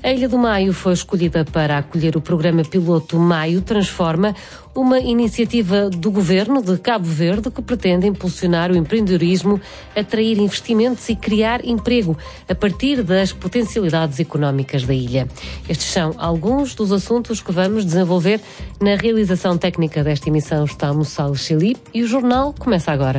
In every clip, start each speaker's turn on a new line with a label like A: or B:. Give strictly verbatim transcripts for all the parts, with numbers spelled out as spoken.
A: A Ilha do Maio foi escolhida para acolher o programa piloto Maio Transforma, uma iniciativa do Governo de Cabo Verde que pretende impulsionar o empreendedorismo, atrair investimentos e criar emprego a partir das potencialidades económicas da ilha. Estes são alguns dos assuntos que vamos desenvolver. Na realização técnica desta emissão está Moçal Chili e o jornal começa agora.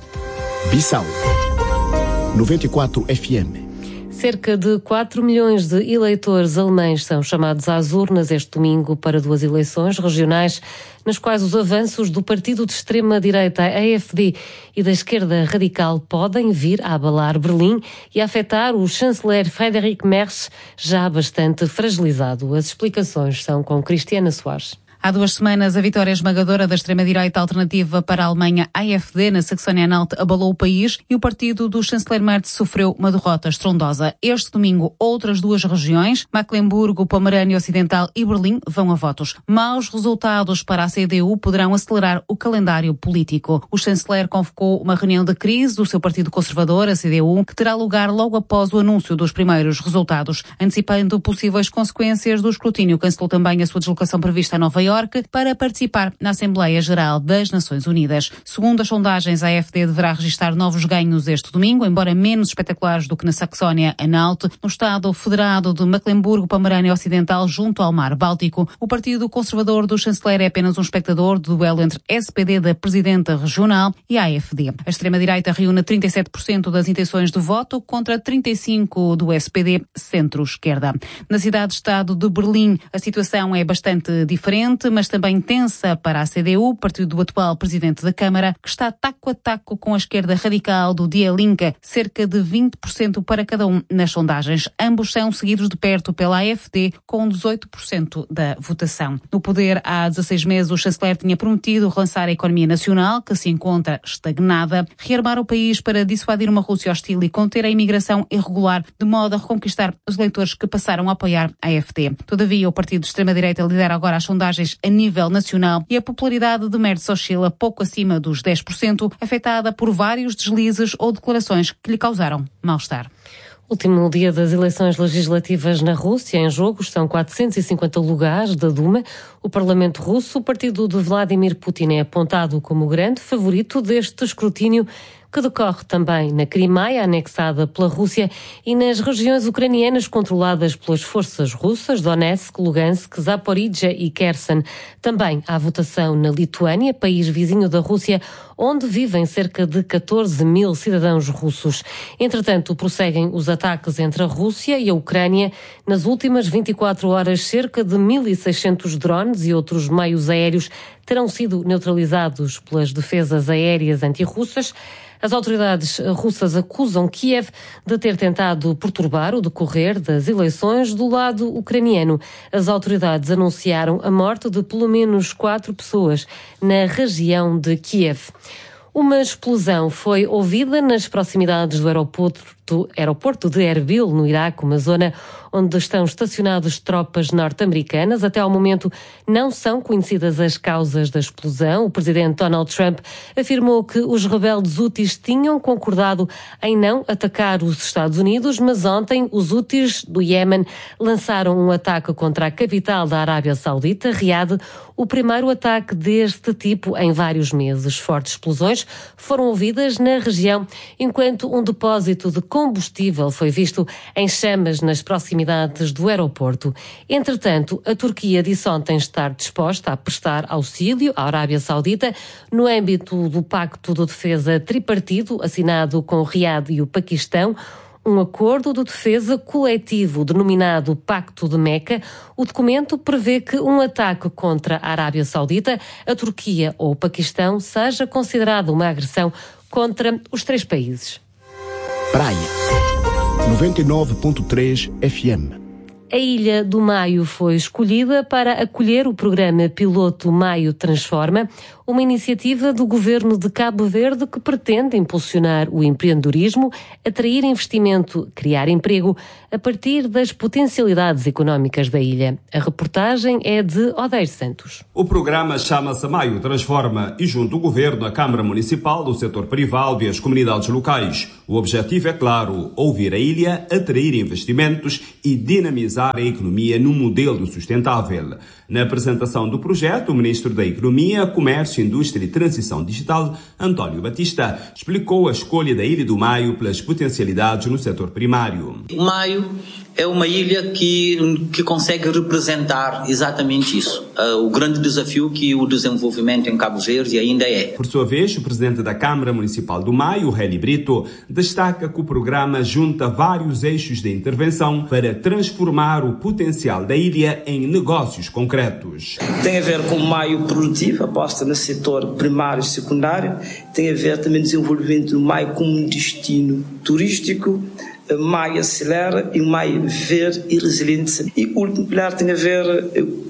B: Bissau noventa e quatro F M.
A: Cerca de quatro milhões de eleitores alemães são chamados às urnas este domingo para duas eleições regionais, nas quais os avanços do partido de extrema-direita A F D e da esquerda radical podem vir a abalar Berlim e a afetar o chanceler Friedrich Merz, já bastante fragilizado. As explicações são com Cristiana Soares.
C: Há duas semanas, a vitória esmagadora da extrema-direita alternativa para a Alemanha, A F D, na Saxónia-Anhalt, abalou o país e o partido do chanceler Merz sofreu uma derrota estrondosa. Este domingo, outras duas regiões, Mecklemburgo, Pomerânia Ocidental e Berlim, vão a votos. Maus resultados para a C D U poderão acelerar o calendário político. O chanceler convocou uma reunião de crise do seu partido conservador, a C D U, que terá lugar logo após o anúncio dos primeiros resultados. Antecipando possíveis consequências do escrutínio, cancelou também a sua deslocação prevista a Nova Iorque para participar na Assembleia Geral das Nações Unidas. Segundo as sondagens, a A F D deverá registrar novos ganhos este domingo, embora menos espetaculares do que na Saxónia-Anhalt, no Estado Federado de Mecklemburgo-Pomerânia Ocidental, junto ao Mar Báltico. O partido conservador do chanceler é apenas um espectador do duelo entre S P D da presidenta regional e a AfD. A extrema-direita reúne trinta e sete por cento das intenções de voto contra trinta e cinco por cento do S P D centro-esquerda. Na cidade-estado de Berlim, a situação é bastante diferente, mas também tensa para a C D U, partido do atual presidente da Câmara, que está taco a taco com a esquerda radical do Die Linke, cerca de vinte por cento para cada um nas sondagens. Ambos são seguidos de perto pela A F D, com dezoito por cento da votação. No poder há dezasseis meses, o chanceler tinha prometido relançar a economia nacional, que se encontra estagnada, rearmar o país para dissuadir uma Rússia hostil e conter a imigração irregular, de modo a reconquistar os eleitores que passaram a apoiar a AfD. Todavia, o partido de extrema-direita lidera agora as sondagens a nível nacional e a popularidade de Merz oscila pouco acima dos dez por cento, afetada por vários deslizes ou declarações que lhe causaram mal-estar.
A: Último dia das eleições legislativas na Rússia. Em jogo estão quatrocentos e cinquenta lugares da Duma. O Parlamento Russo, o partido de Vladimir Putin, é apontado como o grande favorito deste escrutínio, que decorre também na Crimeia, anexada pela Rússia, e nas regiões ucranianas controladas pelas forças russas, Donetsk, Lugansk, Zaporizhia e Kherson. Também há votação na Lituânia, país vizinho da Rússia, onde vivem cerca de catorze mil cidadãos russos. Entretanto, prosseguem os ataques entre a Rússia e a Ucrânia. Nas últimas vinte e quatro horas, cerca de mil e seiscentos drones e outros meios aéreos terão sido neutralizados pelas defesas aéreas antirrussas. As autoridades russas acusam Kiev de ter tentado perturbar o decorrer das eleições do lado ucraniano. As autoridades anunciaram a morte de pelo menos quatro pessoas na região de Kiev. Uma explosão foi ouvida nas proximidades do aeroporto, do aeroporto de Erbil, no Iraque, uma zona onde estão estacionadas tropas norte-americanas. Até ao momento não são conhecidas as causas da explosão. O presidente Donald Trump afirmou que os rebeldes Houthis tinham concordado em não atacar os Estados Unidos, mas ontem os Houthis do Iémen lançaram um ataque contra a capital da Arábia Saudita, Riad, o primeiro ataque deste tipo em vários meses. Fortes explosões foram ouvidas na região, enquanto um depósito de combustível foi visto em chamas nas proximidades do aeroporto. Entretanto, a Turquia disse ontem estar disposta a prestar auxílio à Arábia Saudita no âmbito do Pacto de Defesa Tripartido, assinado com Riad e o Paquistão, um acordo de defesa coletivo denominado Pacto de Meca. O documento prevê que um ataque contra a Arábia Saudita, a Turquia ou o Paquistão seja considerado uma agressão contra os três países.
B: Praia noventa e nove ponto três F M.
A: A Ilha do Maio foi escolhida para acolher o programa piloto Maio Transforma, uma iniciativa do governo de Cabo Verde que pretende impulsionar o empreendedorismo, atrair investimento, criar emprego a partir das potencialidades económicas da ilha. A reportagem é de Odeir Santos.
D: O programa chama-se Maio Transforma e junto o governo, a Câmara Municipal, o setor privado e as comunidades locais. O objetivo é claro, ouvir a ilha, atrair investimentos e dinamizar a economia num modelo sustentável. Na apresentação do projeto, o Ministro da Economia, Comércio, Indústria e Transição Digital, António Batista, explicou a escolha da Ilha do Maio pelas potencialidades no setor primário.
E: O Maio é uma ilha que, que consegue representar exatamente isso. Uh, o grande desafio que o desenvolvimento em Cabo Verde ainda é.
D: Por sua vez, o presidente da Câmara Municipal do Maio, Heli Brito, destaca que o programa junta vários eixos de intervenção para transformar o potencial da ilha em negócios concretos.
F: Tem a ver com o Maio produtivo, aposta no setor primário e secundário, tem a ver também com o desenvolvimento do Maio como um destino turístico. Maio acelera e Maio verde e resiliente. E o último pilar tem a ver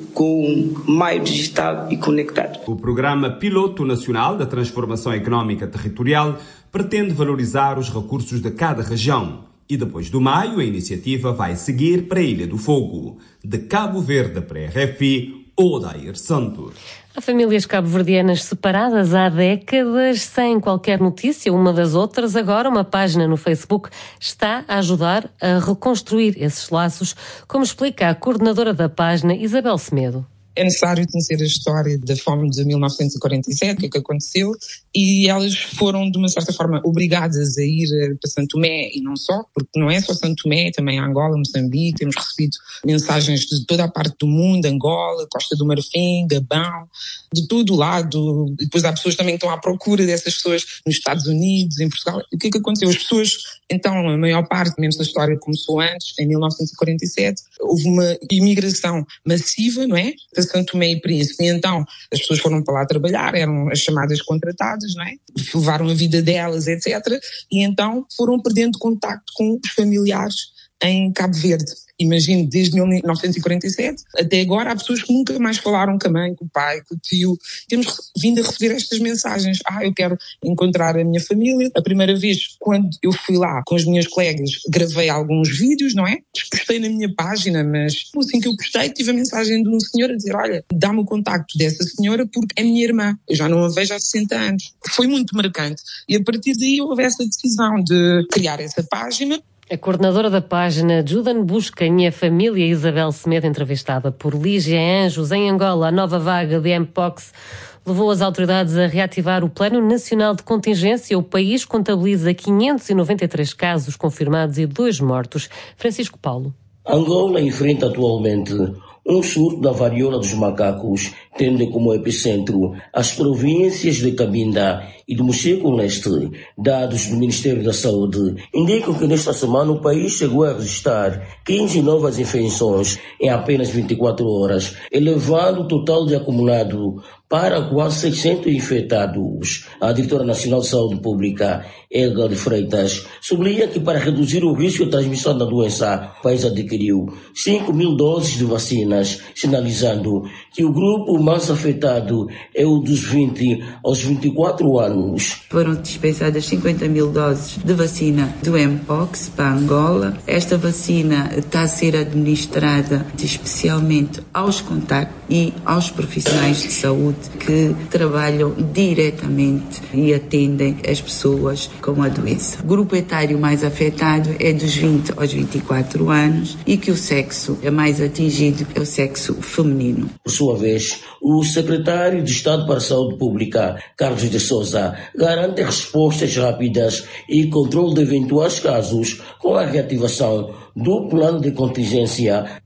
F: com Maio digital e conectado.
D: O Programa Piloto Nacional da Transformação Económica Territorial pretende valorizar os recursos de cada região. E depois do Maio, a iniciativa vai seguir para a Ilha do Fogo. De Cabo Verde para a R F I, Odeir Santos.
A: Há famílias cabo-verdianas separadas há décadas, sem qualquer notícia uma das outras. Agora, uma página no Facebook está a ajudar a reconstruir esses laços, como explica a coordenadora da página, Isabel Semedo.
G: É necessário conhecer a história da fome de mil novecentos e quarenta e sete, o que é que aconteceu, e elas foram, de uma certa forma, obrigadas a ir para Santo Tomé, e não só, porque não é só Santo Tomé, também Angola, Moçambique, temos recebido mensagens de toda a parte do mundo, Angola, Costa do Marfim, Gabão, de todo o lado, e depois há pessoas também que estão à procura dessas pessoas nos Estados Unidos, em Portugal. O que é que aconteceu? As pessoas, então, a maior parte, menos da história começou antes, em mil novecentos e quarenta e sete, houve uma imigração massiva, não é? Santo Tomé e Príncipe, e então as pessoas foram para lá trabalhar, eram as chamadas contratadas, não é? Levaram a vida delas, etcétera. E então foram perdendo contacto com os familiares em Cabo Verde. Imagino, desde mil novecentos e quarenta e sete até agora há pessoas que nunca mais falaram com a mãe, com o pai, com o tio. Temos vindo a receber estas mensagens. Ah, eu quero encontrar a minha família. A primeira vez, quando eu fui lá com as minhas colegas, gravei alguns vídeos, não é? Postei na minha página, mas assim que eu postei, tive a mensagem de um senhor a dizer, olha, dá-me o contacto dessa senhora porque é minha irmã. Eu já não a vejo há sessenta anos. Foi muito marcante. E a partir daí houve essa decisão de criar essa página.
A: A coordenadora da página, Judan Busquem, e a família Isabel Semedo, entrevistada por Lígia Anjos, em Angola. A nova vaga de Mpox levou as autoridades a reativar o Plano Nacional de Contingência. O país contabiliza quinhentos e noventa e três casos confirmados e dois mortos. Francisco Paulo.
H: Angola enfrenta atualmente um surto da varíola dos macacos, tendo como epicentro as províncias de Cabinda e do Mochico-Leste. Dados do Ministério da Saúde indicam que nesta semana o país chegou a registrar quinze novas infecções em apenas vinte e quatro horas, elevando o total de acumulado para quase seiscentos infectados. A diretora nacional de saúde pública, Edgar de Freitas, sublinha que para reduzir o risco de transmissão da doença, o país adquiriu cinco mil doses de vacinas, sinalizando que o grupo mais afetado é o dos vinte aos vinte e quatro anos.
I: Foram dispensadas cinquenta mil doses de vacina do Mpox para Angola. Esta vacina está a ser administrada especialmente aos contactos e aos profissionais de saúde que trabalham diretamente e atendem as pessoas com a doença. O grupo etário mais afetado é dos vinte aos vinte e quatro anos e que o sexo é mais atingido é o sexo feminino.
H: Por sua vez, o secretário de Estado para a Saúde Pública, Carlos de Sousa, garante respostas rápidas e controle de eventuais casos com a reativação do plano de contingência.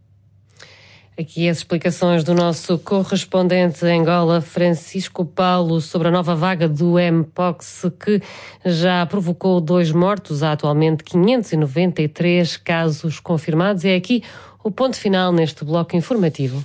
A: Aqui as explicações do nosso correspondente em Angola, Francisco Paulo, sobre a nova vaga do Mpox, que já provocou dois mortos. Há atualmente quinhentos e noventa e três casos confirmados. É aqui o ponto final neste bloco informativo.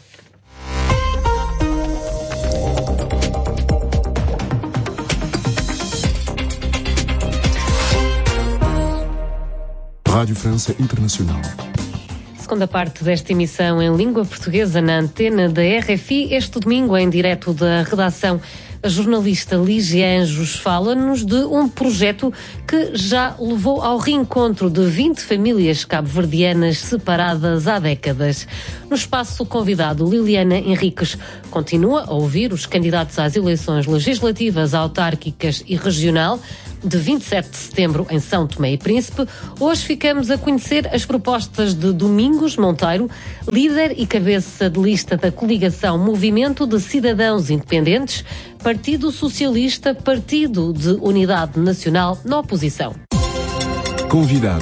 B: Rádio França Internacional.
A: Segunda parte desta emissão em língua portuguesa na antena da R F I, este domingo em direto da redação A jornalista Lígia Anjos fala-nos de um projeto que já levou ao reencontro de vinte famílias cabo-verdianas separadas há décadas. No espaço convidado, Liliana Henriques continua a ouvir os candidatos às eleições legislativas, autárquicas e regional de vinte e sete de setembro em São Tomé e Príncipe. Hoje ficamos a conhecer as propostas de Domingos Monteiro, líder e cabeça de lista da coligação Movimento de Cidadãos Independentes, Partido Socialista, Partido de Unidade Nacional na oposição.
B: Convidado.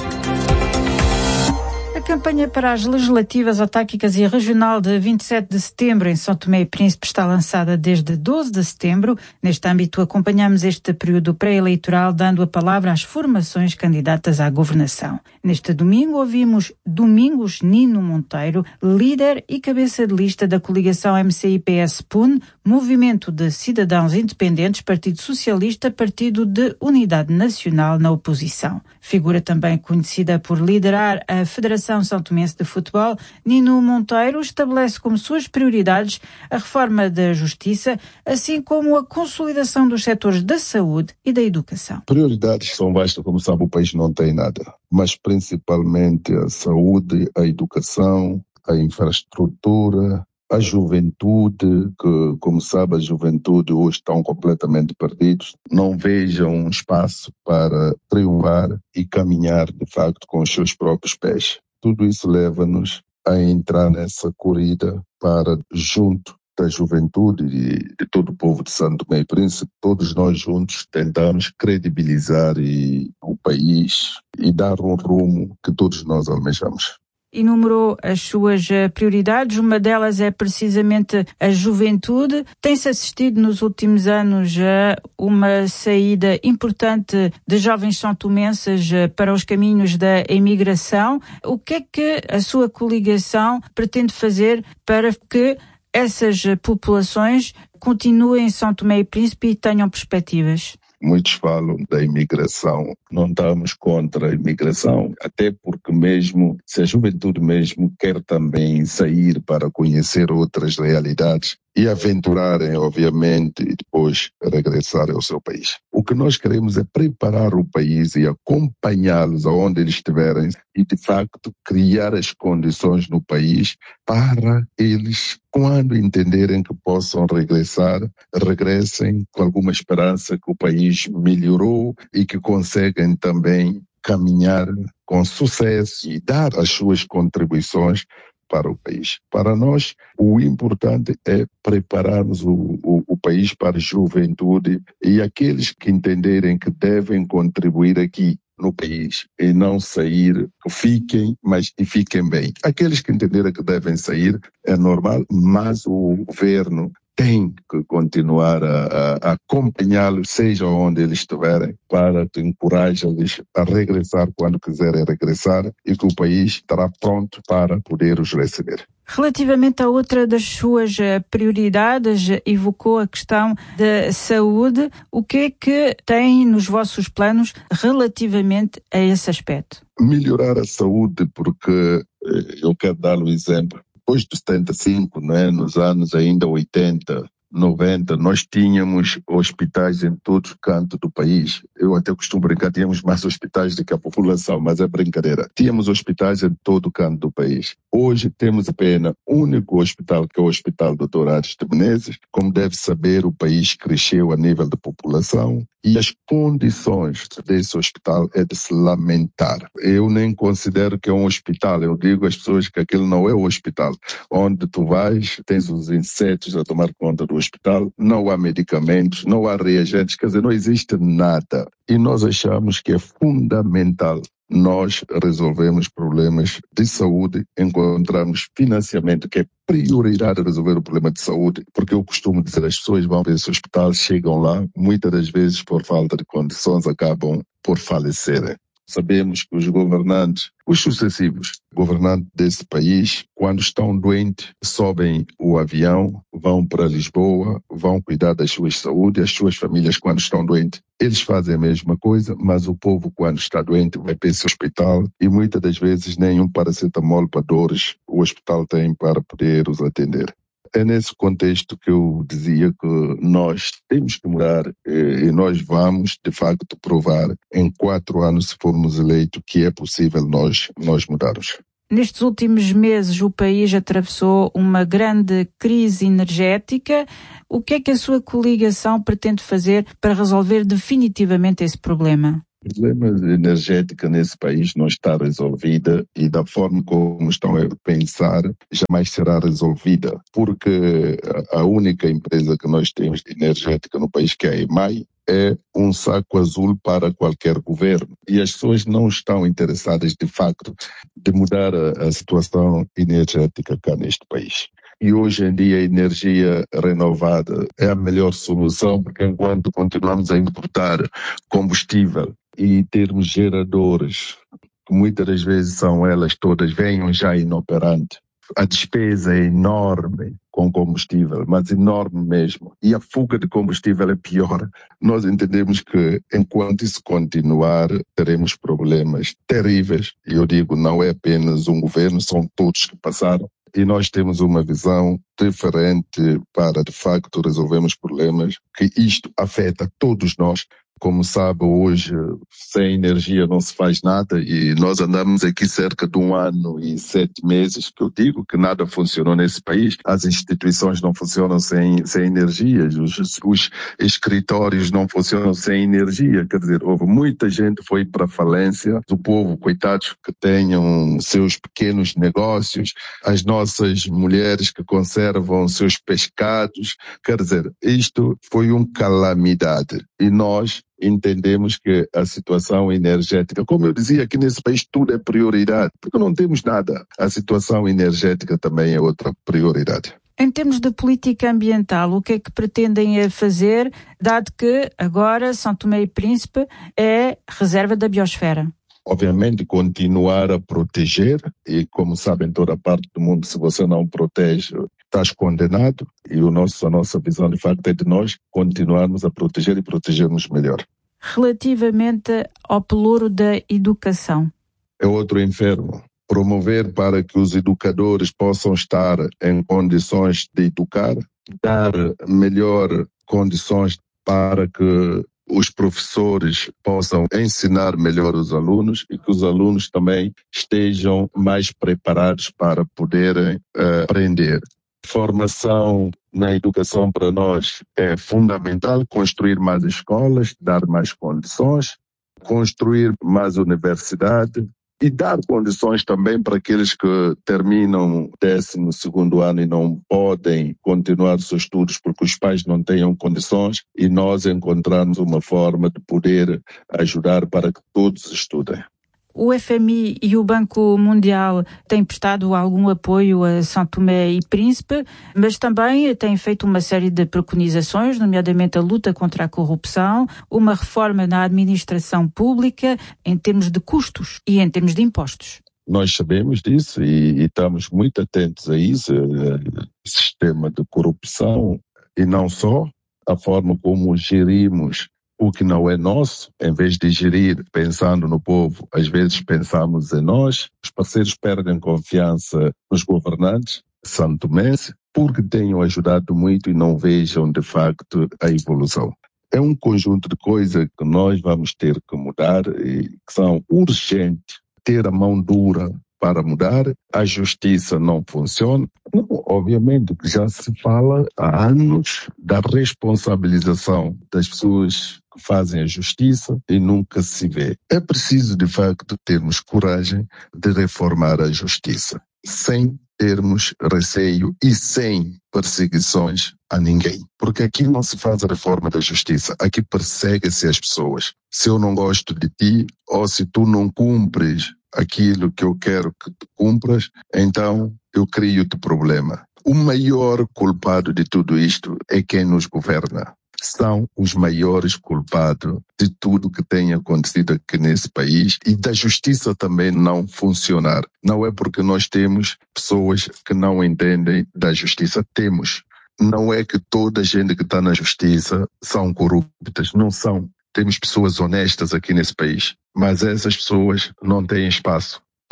J: A campanha para as legislativas, autárquicas e regional de vinte e sete de setembro em São Tomé e Príncipe está lançada desde doze de setembro. Neste âmbito, acompanhamos este período pré-eleitoral dando a palavra às formações candidatas à governação. Neste domingo, ouvimos Domingos Nino Monteiro, líder e cabeça de lista da coligação M C I P S-P U N, Movimento de Cidadãos Independentes, Partido Socialista, Partido de Unidade Nacional na oposição. Figura também conhecida por liderar a Federação São Tomense de Futebol, Nino Monteiro estabelece como suas prioridades a reforma da justiça, assim como a consolidação dos setores da saúde e da educação.
K: Prioridades são vastas, como sabe, o país não tem nada, mas principalmente a saúde, a educação, a infraestrutura, a juventude, que, como sabe, a juventude hoje estão completamente perdidos, não vejam um espaço para triunfar e caminhar, de facto, com os seus próprios pés. Tudo isso leva-nos a entrar nessa corrida para, junto da juventude e de todo o povo de São Tomé e Príncipe, todos nós juntos tentamos credibilizar e, o país e dar um rumo que todos nós almejamos.
J: Enumerou as suas prioridades, uma delas é precisamente a juventude. Tem-se assistido nos últimos anos a uma saída importante de jovens são-tomenses para os caminhos da imigração. O que é que a sua coligação pretende fazer para que essas populações continuem em São Tomé e Príncipe e tenham perspectivas?
K: Muitos falam da imigração, não estamos contra a imigração, até porque mesmo, se a juventude mesmo quer também sair para conhecer outras realidades e aventurarem, obviamente, e depois regressarem ao seu país. O que nós queremos é preparar o país e acompanhá-los aonde eles estiverem e, de facto, criar as condições no país para eles, quando entenderem que possam regressar, regressem com alguma esperança que o país melhorou e que conseguem também caminhar com sucesso e dar as suas contribuições para o país. Para nós, o importante é prepararmos o, o, o país para a juventude e aqueles que entenderem que devem contribuir aqui no país e não sair, fiquem, mas e fiquem bem. Aqueles que entenderem que devem sair é normal, mas o governo tem que continuar a, a acompanhá-los, seja onde eles estiverem, para encorajá-los a regressar quando quiserem regressar e que o país estará pronto para poder os receber.
J: Relativamente a outra das suas prioridades, evocou a questão da saúde. O que é que tem nos vossos planos relativamente a esse aspecto?
K: Melhorar a saúde, porque eu quero dar um exemplo. Depois de setenta e cinco, né, nos anos ainda oitenta, noventa, nós tínhamos hospitais em todo o canto do país. Eu até costumo brincar, tínhamos mais hospitais do que a população, mas é brincadeira. Tínhamos hospitais em todo o canto do país. Hoje temos apenas um único hospital, que é o Hospital doutor Aires de Menezes. Como deve saber, o país cresceu a nível de população e as condições desse hospital é de se lamentar. Eu nem considero que é um hospital, eu digo às pessoas que aquilo não é o hospital. Onde tu vais, tens os insetos a tomar conta do hospital, não há medicamentos, não há reagentes, quer dizer, não existe nada. E nós achamos que é fundamental nós resolvemos problemas de saúde, encontramos financiamento, que é prioridade resolver o problema de saúde, porque eu costumo dizer, as pessoas vão para esse hospital, chegam lá, muitas das vezes por falta de condições acabam por falecerem. Sabemos que os governantes, os sucessivos governantes desse país, quando estão doentes, sobem o avião, vão para Lisboa, vão cuidar das suas saúdes, as suas famílias quando estão doentes. Eles fazem a mesma coisa, mas o povo quando está doente vai para esse hospital e muitas das vezes nenhum paracetamol para dores o hospital tem para poder os atender. É nesse contexto que eu dizia que nós temos que mudar e nós vamos, de facto, provar em quatro anos, se formos eleitos, que é possível nós, nós mudarmos.
J: Nestes últimos meses, o país atravessou uma grande crise energética. O que é que a sua coligação pretende fazer para resolver definitivamente esse problema?
K: O problema energético nesse país não está resolvida e da forma como estão a pensar jamais será resolvida, porque a única empresa que nós temos de energética no país, que é a EMAI, é um saco azul para qualquer governo. E as pessoas não estão interessadas, de facto, de mudar a, a situação energética cá neste país. E hoje em dia a energia renovada é a melhor solução, porque enquanto continuamos a importar combustível e termos geradores, que muitas das vezes são elas todas, venham já inoperantes, a despesa é enorme com combustível, mas enorme mesmo. E a fuga de combustível é pior. Nós entendemos que enquanto isso continuar, teremos problemas terríveis. E eu digo, não é apenas um governo, são todos que passaram. E nós temos uma visão diferente para, de facto, resolvermos problemas que isto afeta todos nós. Como sabe, hoje, sem energia não se faz nada e nós andamos aqui cerca de um ano e sete meses, que eu digo que nada funcionou nesse país. As instituições não funcionam sem, sem energia, os, os escritórios não funcionam sem energia. Quer dizer, houve muita gente que foi para a falência, do povo, coitados, que tenham seus pequenos negócios, as nossas mulheres que conservam seus pescados. Quer dizer, isto foi uma calamidade e nós entendemos que a situação energética, como eu dizia, aqui nesse país tudo é prioridade, porque não temos nada. A situação energética também é outra prioridade.
J: Em termos de política ambiental, o que é que pretendem fazer, dado que agora São Tomé e Príncipe é reserva da biosfera?
K: Obviamente continuar a proteger e, como sabem, toda parte do mundo, se você não protege, estás condenado. E o nosso, a nossa visão, de facto, é de nós continuarmos a proteger e protegermos melhor.
J: Relativamente ao pelouro da educação.
K: É outro inferno. Promover para que os educadores possam estar em condições de educar, dar melhor condições para que os professores possam ensinar melhor os alunos e que os alunos também estejam mais preparados para poderem uh, aprender. Formação na educação para nós é fundamental, construir mais escolas, dar mais condições, construir mais universidade e dar condições também para aqueles que terminam o décimo segundo ano e não podem continuar seus estudos porque os pais não tenham condições e nós encontrarmos uma forma de poder ajudar para que todos estudem.
J: O F M I e o Banco Mundial têm prestado algum apoio a São Tomé e Príncipe, mas também têm feito uma série de preconizações, nomeadamente a luta contra a corrupção, uma reforma na administração pública em termos de custos e em termos de impostos.
K: Nós sabemos disso e, e estamos muito atentos a isso, uh, sistema de corrupção e não só, a forma como gerimos o que não é nosso, em vez de gerir pensando no povo, às vezes pensamos em nós. Os parceiros perdem confiança nos governantes santomenses porque tenham ajudado muito e não vejam de facto a evolução. É um conjunto de coisas que nós vamos ter que mudar e que são urgentes. Ter a mão dura para mudar, a justiça não funciona. Não, obviamente que já se fala há anos da responsabilização das pessoas que fazem a justiça e nunca se vê. É preciso, de facto, termos coragem de reformar a justiça, sem termos receio e sem perseguições a ninguém. Porque aqui não se faz a reforma da justiça, aqui persegue-se as pessoas. Se eu não gosto de ti, ou se tu não cumpres aquilo que eu quero que tu cumpras, então eu crio-te problema. O maior culpado de tudo isto é quem nos governa. São os maiores culpados de tudo que tem acontecido aqui nesse país e da justiça também não funcionar. Não é porque nós temos pessoas que não entendem da justiça. Temos. Não é que toda a gente que está na justiça são corruptas. Não são. Temos pessoas honestas aqui nesse país. Mas essas pessoas não têm espaço.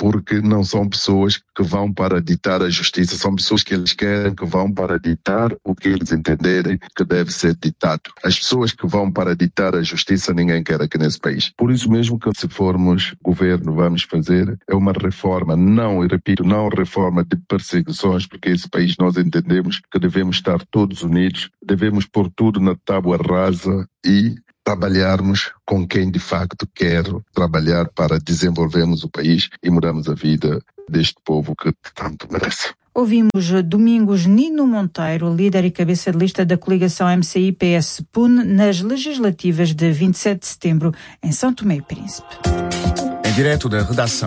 K: porque não são pessoas que vão para ditar a justiça, são pessoas que eles querem que vão para ditar o que eles entenderem que deve ser ditado. As pessoas que vão para ditar a justiça ninguém quer aqui nesse país. Por isso mesmo que se formos governo vamos fazer é uma reforma, não, e repito, não reforma de perseguições, porque esse país nós entendemos que devemos estar todos unidos, devemos pôr tudo na tábua rasa e trabalharmos com quem de facto quer trabalhar para desenvolvermos o país e mudarmos a vida deste povo que tanto merece.
J: Ouvimos Domingos Nino Monteiro, líder e cabeça de lista da coligação M C I P S P U N nas legislativas de vinte e sete de setembro em São Tomé e Príncipe.
B: Em direto da redação.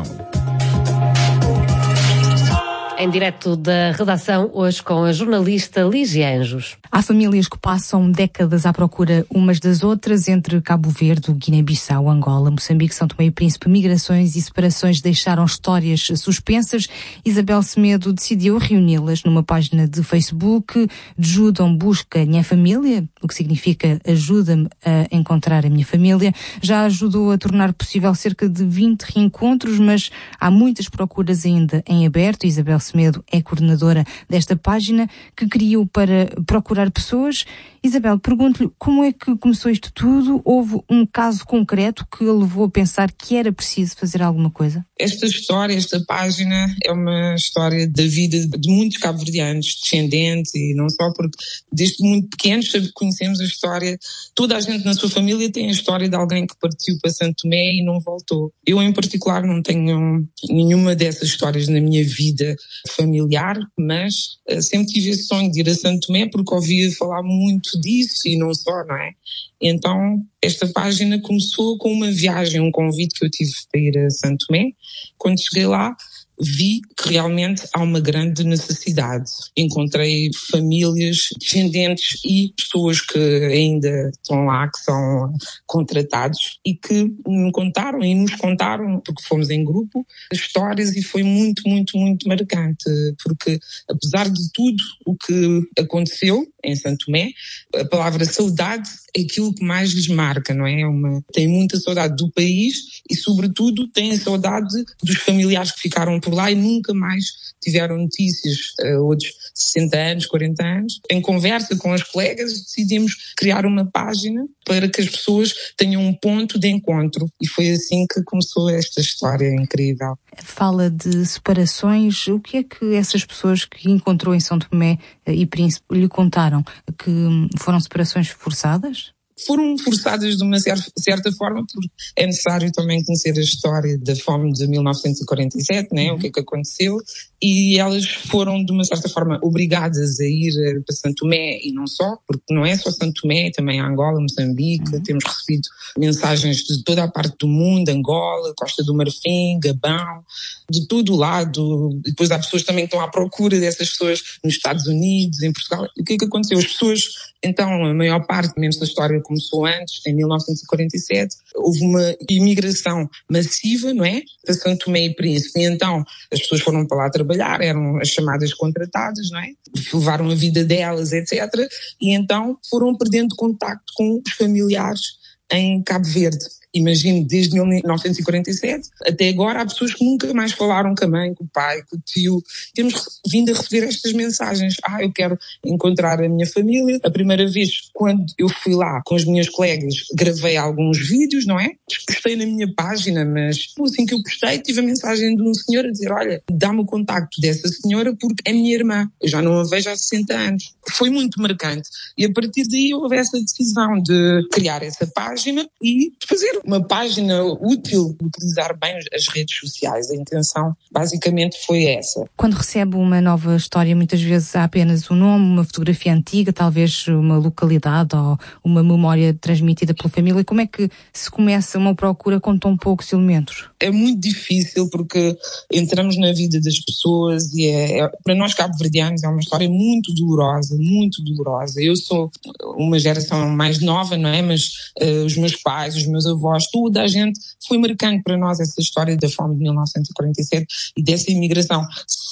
A: Em direto da redação, hoje com a jornalista Lígia Anjos.
L: Há famílias que passam décadas à procura umas das outras entre Cabo Verde, Guiné-Bissau, Angola, Moçambique, São Tomé e Príncipe. Migrações e separações deixaram histórias suspensas. Isabel Semedo decidiu reuni-las numa página de Facebook. Judam busca minha família, o que significa ajuda-me a encontrar a minha família. Já ajudou a tornar possível cerca de vinte reencontros, mas há muitas procuras ainda em aberto. Isabel Semedo é coordenadora desta página que criou para procurar pessoas. Isabel, pergunto-lhe como é que começou isto tudo? Houve um caso concreto que a levou a pensar que era preciso fazer alguma coisa?
G: Esta história, esta página é uma história da vida de muitos cabo-verdianos, descendentes, e não só, porque desde muito pequenos conhecemos a história. Toda a gente na sua família tem a história de alguém que partiu para Santo Tomé e não voltou. Eu, em particular, não tenho nenhuma dessas histórias na minha vida familiar, mas uh, sempre tive esse sonho de ir a Santo Tomé porque ouvia falar muito disso e não só, não é? Então, esta página começou com uma viagem, um convite que eu tive para ir a Santo Tomé. Quando cheguei lá, vi que realmente há uma grande necessidade. Encontrei famílias, descendentes e pessoas que ainda estão lá, que são contratados e que me contaram e nos contaram, porque fomos em grupo, histórias, e foi muito, muito, muito marcante, porque apesar de tudo o que aconteceu em Santo Tomé, a palavra saudade é aquilo que mais lhes marca, não é? Uma, tem muita saudade do país e, sobretudo, tem saudade dos familiares que ficaram por lá e nunca mais tiveram notícias. Uh, outros sessenta anos, quarenta anos. Em conversa com as colegas, decidimos criar uma página para que as pessoas tenham um ponto de encontro. E foi assim que começou esta história incrível.
L: Fala de separações. O que é que essas pessoas que encontrou em São Tomé e Príncipe lhe contaram? Que foram separações forçadas?
G: Foram forçadas de uma certa forma, porque é necessário também conhecer a história da fome de mil novecentos e quarenta e sete, né? O que é que aconteceu, e elas foram de uma certa forma obrigadas a ir para Santo Tomé, e não só, porque não é só Santo Tomé, também Angola, Moçambique, uhum. Temos recebido mensagens de toda a parte do mundo, Angola, Costa do Marfim, Gabão, de todo o lado. Depois há pessoas também que estão à procura dessas pessoas nos Estados Unidos, em Portugal. E o que é que aconteceu? As pessoas, então, a maior parte, menos da história começou antes, em mil novecentos e quarenta e sete, houve uma imigração massiva, não é? Para Santo Tomé e Príncipe. E então, as pessoas foram para lá trabalhar, eram as chamadas contratadas, não é? Levaram a vida delas, etcétera. E então foram perdendo contacto com os familiares em Cabo Verde. Imagino, desde mil novecentos e quarenta e sete até agora, há pessoas que nunca mais falaram com a mãe, com o pai, com o tio. Temos vindo a receber estas mensagens. Ah, eu quero encontrar a minha família. A primeira vez, quando eu fui lá com as minhas colegas, gravei alguns vídeos, não é? Postei na minha página, mas assim que eu postei, tive a mensagem de um senhor a dizer: olha, dá-me o contacto dessa senhora porque é minha irmã. Eu já não a vejo há sessenta anos. Foi muito marcante. E a partir daí houve essa decisão de criar essa página e de fazer uma página útil, utilizar bem as redes sociais. A intenção basicamente foi essa.
L: Quando recebe uma nova história, muitas vezes há apenas um nome, uma fotografia antiga, talvez uma localidade ou uma memória transmitida pela família. Como é que se começa uma procura com tão poucos elementos?
G: É muito difícil porque entramos na vida das pessoas e é, é, para nós cabo-verdianos é uma história muito dolorosa, muito dolorosa. Eu sou uma geração mais nova, não é? Mas uh, os meus pais, os meus avós, toda a gente, foi marcante para nós essa história da fome de mil novecentos e quarenta e sete e dessa imigração.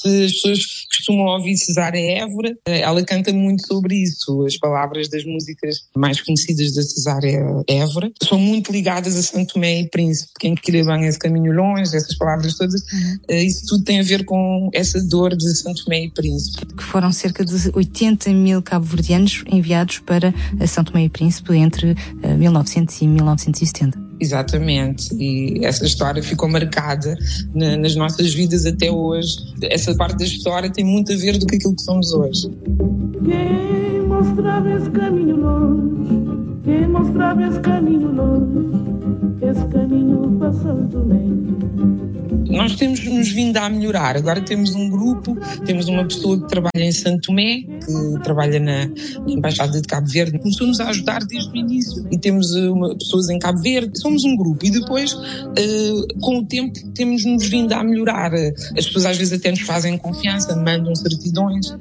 G: Se as pessoas costumam ouvir Cesária Évora, ela canta muito sobre isso. As palavras das músicas mais conhecidas da Cesária Évora são muito ligadas a Santo Tomé e Príncipe. Quem queria bem esse caminho longe, essas palavras todas, uhum. isso tudo tem a ver com essa dor de Santo Tomé e Príncipe.
L: Que foram cerca de oitenta mil cabo-verdianos enviados para São Tomé e Príncipe entre mil e novecentos e mil novecentos e setenta.
G: Exatamente, e essa história ficou marcada na, nas nossas vidas até hoje. Essa parte da história tem muito a ver do que aquilo que somos hoje.
M: Quem mostrava esse caminho longe, quem mostrava esse caminho longe, esse caminho para São Tomé.
G: Nós temos nos vindo a melhorar. Agora temos um grupo, temos uma pessoa que trabalha em Santo Tomé, que trabalha na, na Embaixada de Cabo Verde. Começou-nos a ajudar desde o início. E temos uma, pessoas em Cabo Verde. Somos um grupo. E depois, uh, com o tempo, temos-nos vindo a melhorar. As pessoas às vezes até nos fazem confiança, mandam certidões,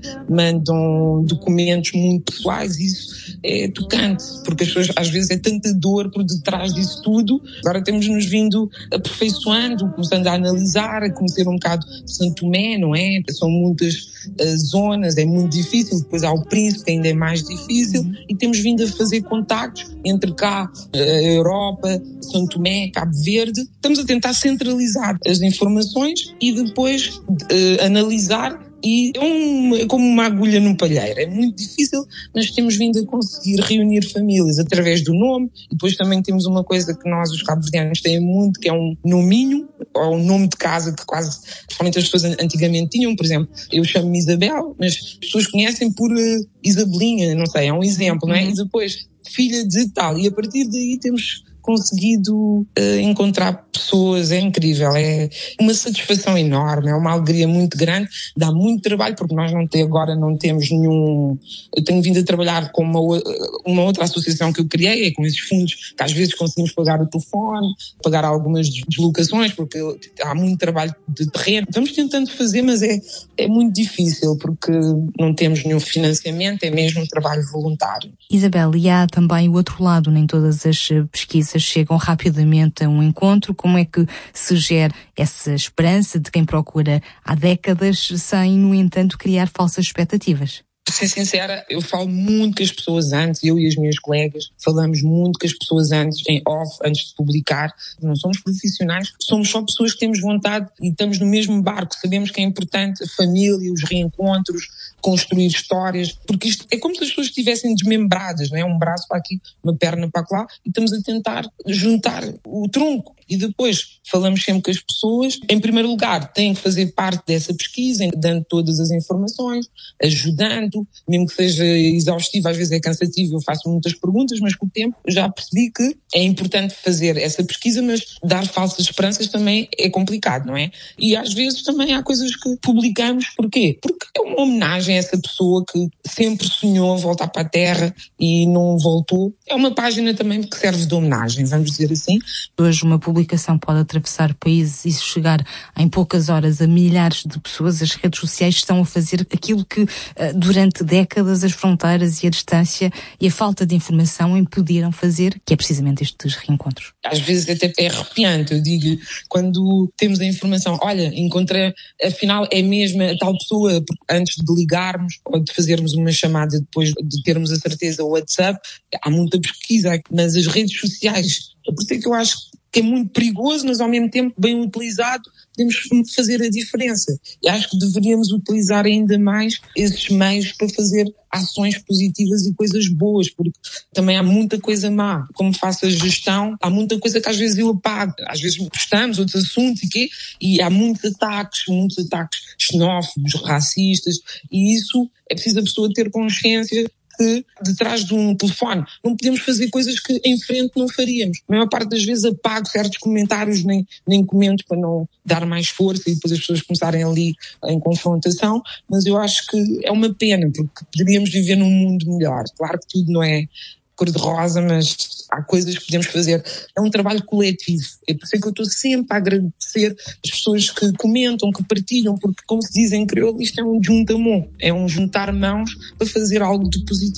G: mandam documentos muito pessoais. Isso é tocante, porque as pessoas às vezes é tanta dor por detrás disso tudo. Agora temos-nos vindo aperfeiçoando, começando a analisar, a conhecer um bocado Santo Tomé, não é? São muitas uh, zonas, é muito difícil. Depois há o Príncipe, que ainda é mais difícil. Uhum. E temos vindo a fazer contactos entre cá, a Europa, Santo Tomé, Cabo Verde. Estamos a tentar centralizar as informações e depois uh, analisar. E é, um, é como uma agulha num palheiro. É muito difícil, mas temos vindo a conseguir reunir famílias através do nome. E depois também temos uma coisa que nós, os cabo-verdianos, têm muito, que é um nominho, ou um nome de casa que quase, principalmente as pessoas antigamente tinham. Por exemplo, eu chamo-me Isabel, mas as pessoas conhecem por uh, Isabelinha, não sei, é um exemplo, não é? E depois, filha de tal. E a partir daí temos conseguido uh, encontrar pessoas, é incrível, é uma satisfação enorme, é uma alegria muito grande, dá muito trabalho, porque nós não tem, agora não temos nenhum... Eu tenho vindo a trabalhar com uma, uma outra associação que eu criei, é com esses fundos que às vezes conseguimos pagar o telefone, pagar algumas deslocações, porque há muito trabalho de terreno. Estamos tentando fazer, mas é, é muito difícil, porque não temos nenhum financiamento, é mesmo um trabalho voluntário.
L: Isabel, e há também o outro lado, nem todas as pesquisas chegam rapidamente a um encontro. Como é que se gera essa esperança de quem procura há décadas sem, no entanto, criar falsas expectativas?
G: Para ser sincera, eu falo muito com as pessoas antes, eu e as minhas colegas, falamos muito com as pessoas antes, em off, antes de publicar. Não somos profissionais, somos só pessoas que temos vontade e estamos no mesmo barco. Sabemos que é importante a família, os reencontros, construir histórias, porque isto é como se as pessoas estivessem desmembradas, não é? Um braço para aqui, uma perna para lá, e estamos a tentar juntar o tronco. E depois falamos sempre com as pessoas. Em primeiro lugar, têm que fazer parte dessa pesquisa, dando todas as informações, ajudando, mesmo que seja exaustivo, às vezes é cansativo, eu faço muitas perguntas, mas com o tempo já percebi que é importante fazer essa pesquisa, mas dar falsas esperanças também é complicado, não é? E às vezes também há coisas que publicamos, porquê? Porque é uma homenagem a essa pessoa que sempre sonhou voltar para a Terra e não voltou. É uma página também que serve de homenagem, vamos dizer assim.
L: Hoje uma publicação pode atravessar países e chegar em poucas horas a milhares de pessoas. As redes sociais estão a fazer aquilo que durante décadas as fronteiras e a distância e a falta de informação impediram fazer, que é precisamente estes reencontros.
G: Às vezes até é arrepiante, eu digo, quando temos a informação, olha, encontrei, afinal é mesmo a tal pessoa, antes de ligarmos ou de fazermos uma chamada depois de termos a certeza, o WhatsApp, há muita pesquisa, mas as redes sociais, é por isso que eu acho que é muito perigoso, mas ao mesmo tempo bem utilizado, podemos fazer a diferença. E acho que deveríamos utilizar ainda mais esses meios para fazer ações positivas e coisas boas, porque também há muita coisa má. Como faço a gestão, há muita coisa que às vezes eu apago. Às vezes postamos outros assuntos e quê? E há muitos ataques, muitos ataques xenófobos, racistas, e isso é preciso a pessoa ter consciência que detrás de um telefone não podemos fazer coisas que em frente não faríamos. A maior parte das vezes apago certos comentários, nem, nem comento para não dar mais força e depois as pessoas começarem ali em confrontação, mas eu acho que é uma pena, porque poderíamos viver num mundo melhor. Claro que tudo não é cor-de-rosa, mas há coisas que podemos fazer. É um trabalho coletivo. É por isso que eu estou sempre a agradecer as pessoas que comentam, que partilham, porque, como se diz em crioulo, isto é um juntamão, é um juntar mãos para fazer algo de positivo.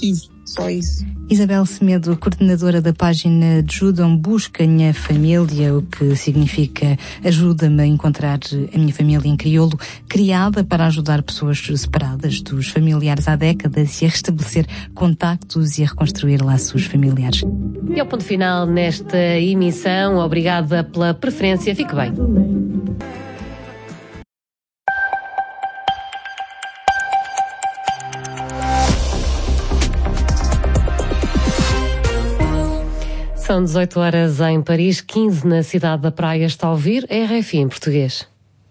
G: Só isso.
L: Isabel Semedo, coordenadora da página Ajudam Busca Minha Família, o que significa ajuda-me a encontrar a minha família em crioulo, criada para ajudar pessoas separadas dos familiares há décadas e a restabelecer contactos e a reconstruir laços familiares.
A: E ao ponto final nesta emissão, obrigada pela preferência, fique bem. São dezoito horas em Paris, quinze na cidade da Praia. Está a ouvir R F I em português.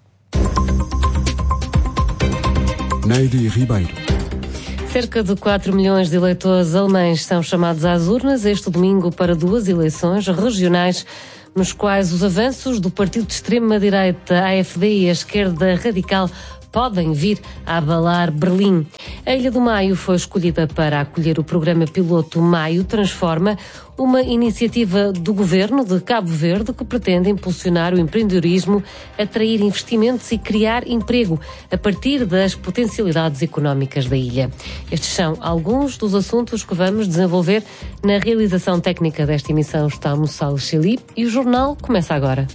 B: Neide Ribeiro.
A: Cerca de quatro milhões de eleitores alemães são chamados às urnas este domingo para duas eleições regionais, nos quais os avanços do partido de extrema-direita A F D e a esquerda radical podem vir a abalar Berlim. A Ilha do Maio foi escolhida para acolher o programa piloto Maio Transforma, uma iniciativa do governo de Cabo Verde que pretende impulsionar o empreendedorismo, atrair investimentos e criar emprego a partir das potencialidades económicas da ilha. Estes são alguns dos assuntos que vamos desenvolver na realização técnica desta emissão. Está Moçal Cheli e o jornal começa agora.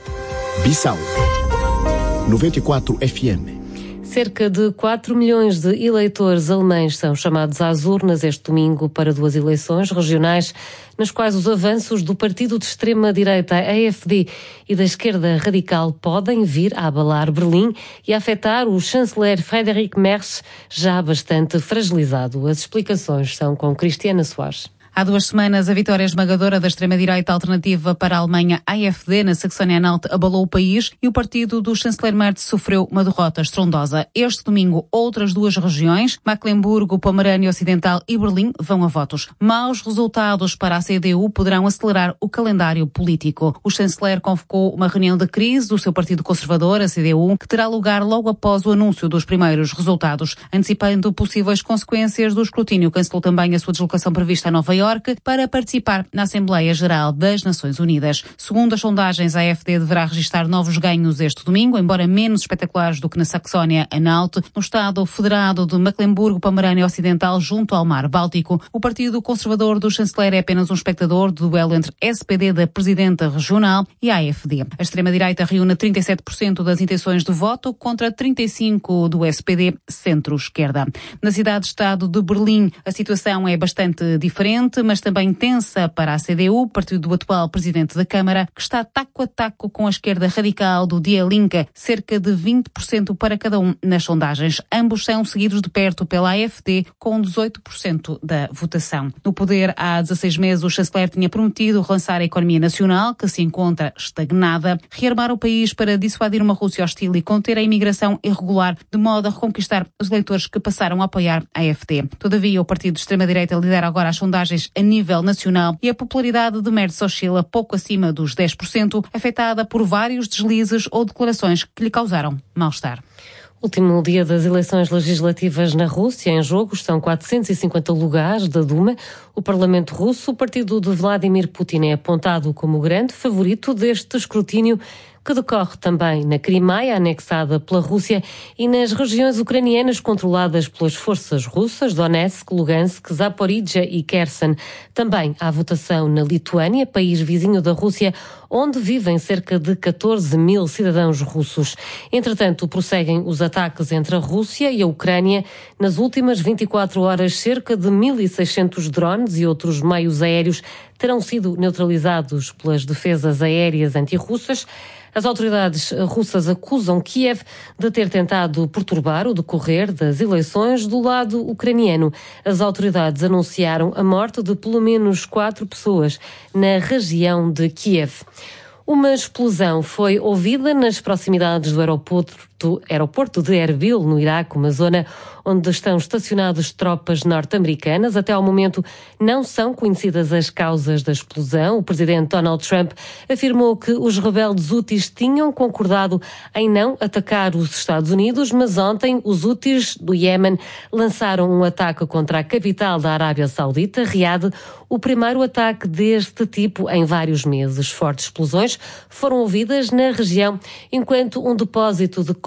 B: Bissau noventa e quatro F M.
A: Cerca de quatro milhões de eleitores alemães são chamados às urnas este domingo para duas eleições regionais, nas quais os avanços do partido de extrema-direita A F D e da esquerda radical podem vir a abalar Berlim e a afetar o chanceler Friedrich Merz, já bastante fragilizado. As explicações são com Cristiana Soares.
C: Há duas semanas, a vitória esmagadora da extrema-direita alternativa para a Alemanha A F D na Saxónia-Anhalt abalou o país e o partido do chanceler Merz sofreu uma derrota estrondosa. Este domingo, outras duas regiões, Mecklemburgo, Pomerânia Ocidental e Berlim, vão a votos. Maus resultados para a C D U poderão acelerar o calendário político. O chanceler convocou uma reunião de crise do seu partido conservador, a C D U, que terá lugar logo após o anúncio dos primeiros resultados. Antecipando possíveis consequências do escrutínio, cancelou também a sua deslocação prevista a Nova Iorque para participar na Assembleia Geral das Nações Unidas. Segundo as sondagens, a A F D deverá registrar novos ganhos este domingo, embora menos espetaculares do que na Saxónia-Anhalt. No Estado Federado de Mecklemburgo-Pomerânia Ocidental, junto ao Mar Báltico, o partido conservador do chanceler é apenas um espectador do duelo entre S P D da presidenta regional e a AfD. A extrema-direita reúne trinta e sete por cento das intenções de voto contra trinta e cinco por cento do S P D centro-esquerda. Na cidade-estado de Berlim, a situação é bastante diferente, mas também tensa para a C D U, partido do atual presidente da Câmara, que está taco a taco com a esquerda radical do Die Linke, cerca de vinte por cento para cada um nas sondagens. Ambos são seguidos de perto pela A F D, com dezoito por cento da votação. No poder há dezasseis meses, o chanceler tinha prometido relançar a economia nacional, que se encontra estagnada, rearmar o país para dissuadir uma Rússia hostil e conter a imigração irregular, de modo a reconquistar os eleitores que passaram a apoiar a A F D. Todavia, o partido de extrema-direita lidera agora as sondagens a nível nacional e a popularidade de Merz oscila pouco acima dos dez por cento, afetada por vários deslizes ou declarações que lhe causaram mal-estar.
A: Último dia das eleições legislativas na Rússia. Em jogo estão quatrocentos e cinquenta lugares da Duma. O Parlamento russo, o partido de Vladimir Putin, é apontado como o grande favorito deste escrutínio, que decorre também na Crimeia, anexada pela Rússia, e nas regiões ucranianas controladas pelas forças russas, Donetsk, Lugansk, Zaporizhia e Kherson. Também há votação na Lituânia, país vizinho da Rússia, onde vivem cerca de catorze mil cidadãos russos. Entretanto, prosseguem os ataques entre a Rússia e a Ucrânia. Nas últimas vinte e quatro horas, cerca de mil e seiscentos drones e outros meios aéreos terão sido neutralizados pelas defesas aéreas antirrussas. As autoridades russas acusam Kiev de ter tentado perturbar o decorrer das eleições do lado ucraniano. As autoridades anunciaram a morte de pelo menos quatro pessoas na região de Kiev. Uma explosão foi ouvida nas proximidades do aeroporto, aeroporto de Erbil, no Iraque, uma zona onde estão estacionadas tropas norte-americanas. Até ao momento não são conhecidas as causas da explosão. O presidente Donald Trump afirmou que os rebeldes Houthis tinham concordado em não atacar os Estados Unidos, mas ontem os Houthis do Iémen lançaram um ataque contra a capital da Arábia Saudita, Riad, o primeiro ataque deste tipo em vários meses. Fortes explosões foram ouvidas na região, enquanto um depósito de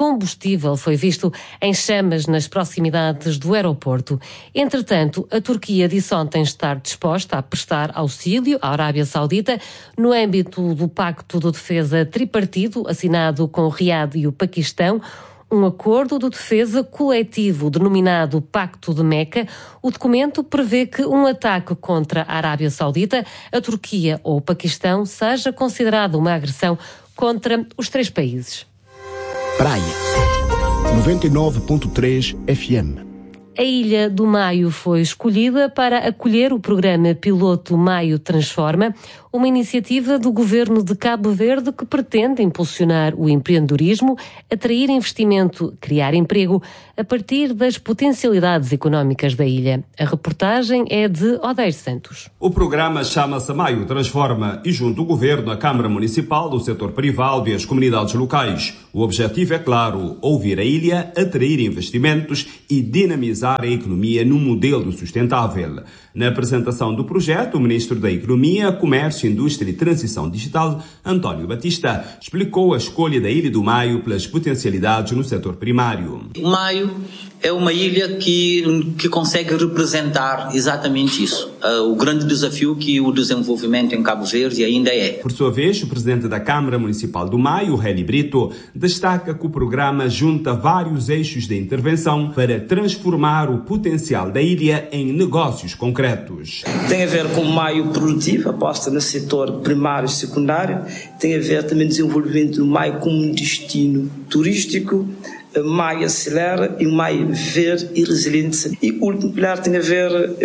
A: combustível foi visto em chamas nas proximidades do aeroporto. Entretanto, a Turquia disse ontem estar disposta a prestar auxílio à Arábia Saudita no âmbito do Pacto de Defesa Tripartido assinado com o Riad e o Paquistão, um acordo de defesa coletivo denominado Pacto de Meca. O documento prevê que um ataque contra a Arábia Saudita, a Turquia ou o Paquistão seja considerado uma agressão contra os três países.
B: Praia noventa e nove ponto três F M.
A: A Ilha do Maio foi escolhida para acolher o programa piloto Maio Transforma, uma iniciativa do governo de Cabo Verde que pretende impulsionar o empreendedorismo, atrair investimento, criar emprego a partir das potencialidades económicas da ilha. A reportagem é de Odeir Santos.
D: O programa chama-se Maio Transforma e junto o governo, a Câmara Municipal, o setor privado e as comunidades locais. O objetivo é claro, ouvir a ilha, atrair investimentos e dinamizar a economia num modelo sustentável. Na apresentação do projeto, o Ministro da Economia, Comércio, Indústria e Transição Digital, António Batista, explicou a escolha da Ilha do Maio pelas potencialidades no setor primário.
E: O Maio é uma ilha que, que consegue representar exatamente isso. Uh, o grande desafio que o desenvolvimento em Cabo Verde ainda é.
D: Por sua vez, o presidente da Câmara Municipal do Maio, Heli Brito, destaca que o programa junta vários eixos de intervenção para transformar o potencial da ilha em negócios concretos.
F: Tem a ver com o Maio produtivo, aposta no setor primário e secundário, tem a ver também com o desenvolvimento do Maio como um destino turístico. Maio acelera e o Maio verde e resiliente. E o último pilar tem a ver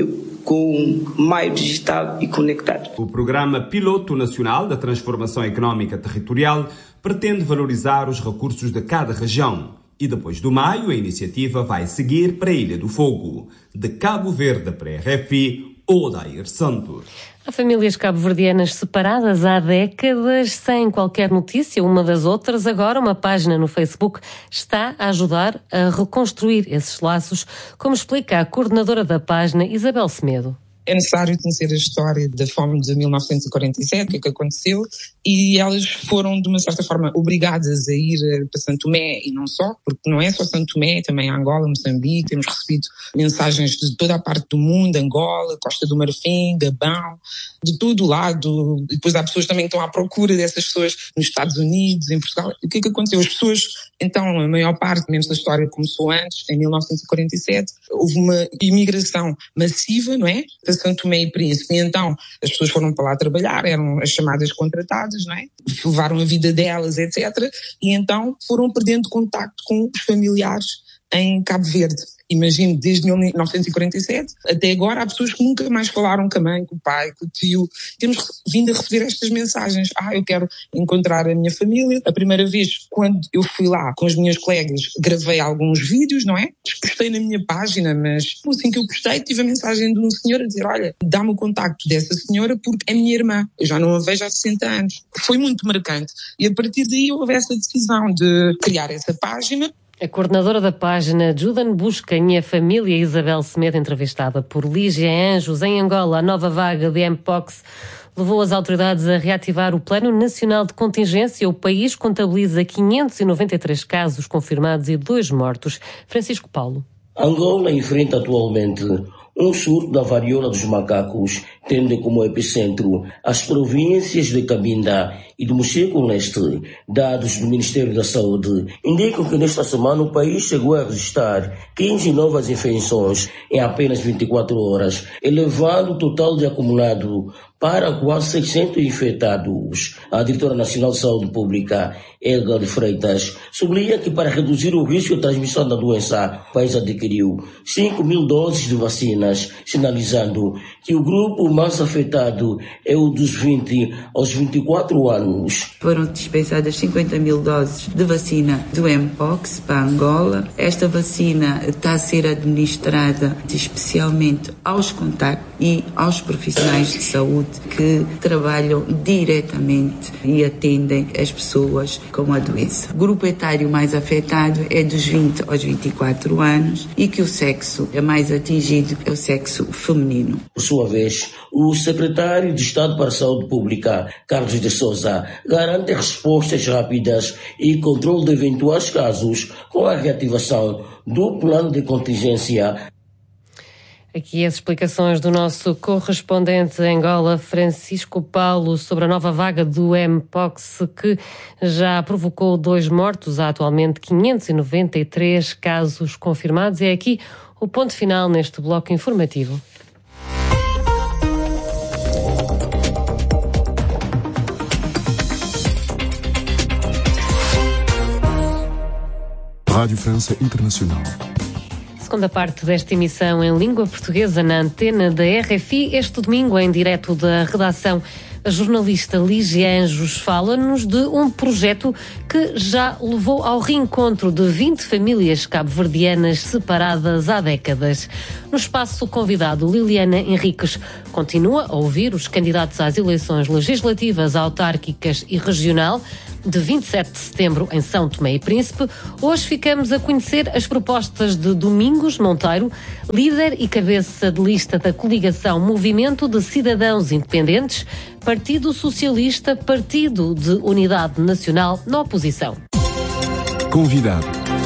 F: com Maio digital e conectado.
D: O Programa Piloto Nacional da Transformação Económica Territorial pretende valorizar os recursos de cada região. E depois do Maio, a iniciativa vai seguir para a Ilha do Fogo. De Cabo Verde para a R F I, Odeir Santos.
A: Há famílias cabo-verdianas separadas há décadas, sem qualquer notícia uma das outras. Agora, uma página no Facebook está a ajudar a reconstruir esses laços, como explica a coordenadora da página, Isabel Semedo.
G: É necessário conhecer a história da fome de mil novecentos e quarenta e sete, o que é que aconteceu, e elas foram, de uma certa forma, obrigadas a ir para Santo Tomé, e não só, porque não é só Santo Tomé, também Angola, Moçambique, temos recebido mensagens de toda a parte do mundo, Angola, Costa do Marfim, Gabão, de todo o lado, e depois há pessoas também que estão à procura dessas pessoas nos Estados Unidos, em Portugal. O que é que aconteceu? As pessoas, então, a maior parte, menos da história começou antes, em mil novecentos e quarenta e sete, houve uma imigração massiva, não é? Para Santo Tomé e Príncipe, e então as pessoas foram para lá trabalhar, eram as chamadas contratadas, não é? Levaram a vida delas, etcétera, e então foram perdendo contacto com os familiares em Cabo Verde. Imagino, desde mil novecentos e quarenta e sete até agora, há pessoas que nunca mais falaram com a mãe, com o pai, com o tio. Temos vindo a receber estas mensagens. Ah, eu quero encontrar a minha família. A primeira vez, quando eu fui lá com as minhas colegas, gravei alguns vídeos, não é? Postei na minha página, mas assim que eu postei, tive a mensagem de um senhor a dizer, olha, dá-me o contacto dessa senhora porque é minha irmã. Eu já não a vejo há sessenta anos. Foi muito marcante. E a partir daí houve essa decisão de criar essa página.
A: A coordenadora da página, Judan Busquem, e a família Isabel Semedo, entrevistada por Lígia Anjos. Em Angola, a nova vaga de Mpox levou as autoridades a reativar o Plano Nacional de Contingência. O país contabiliza quinhentos e noventa e três casos confirmados e dois mortos. Francisco Paulo.
H: Angola enfrenta atualmente um surto da varíola dos macacos, tendo como epicentro as províncias de Cabinda e do Mocheco-Leste. Dados do Ministério da Saúde indicam que nesta semana o país chegou a registrar quinze novas infecções em apenas vinte e quatro horas, elevando o total de acumulado para quase seiscentos infectados. A diretora nacional de saúde pública, Elga de Freitas, sublinha que para reduzir o risco de transmissão da doença, o país adquiriu cinco mil doses de vacinas, sinalizando que o grupo mais afetado é o dos vinte aos vinte e quatro anos.
I: Foram dispensadas cinquenta mil doses de vacina do Mpox para Angola. Esta vacina está a ser administrada especialmente aos contactos e aos profissionais de saúde que trabalham diretamente e atendem as pessoas com a doença. O grupo etário mais afetado é dos vinte aos vinte e quatro anos e que o sexo é mais atingido é o sexo feminino.
H: Por sua vez, o secretário de Estado para a Saúde Pública, Carlos de Sousa, Cabinda garante respostas rápidas e controle de eventuais casos com a reativação do plano de contingência.
A: Aqui as explicações do nosso correspondente em Angola, Francisco Paulo, sobre a nova vaga do Mpox, que já provocou dois mortos. Há atualmente quinhentos e noventa e três casos confirmados. É aqui o ponto final neste bloco informativo.
B: Rádio França Internacional.
A: Segunda parte desta emissão em língua portuguesa na antena da R F I. Este domingo, em direto da redação, a jornalista Lígia Anjos fala-nos de um projeto que já levou ao reencontro de vinte famílias cabo-verdianas separadas há décadas. No espaço convidado, Liliana Henriques continua a ouvir os candidatos às eleições legislativas, autárquicas e regional de vinte e sete de setembro em São Tomé e Príncipe. Hoje ficamos a conhecer as propostas de Domingos Monteiro, líder e cabeça de lista da coligação Movimento de Cidadãos Independentes, Partido Socialista, Partido de Unidade Nacional na oposição.
B: Convidado.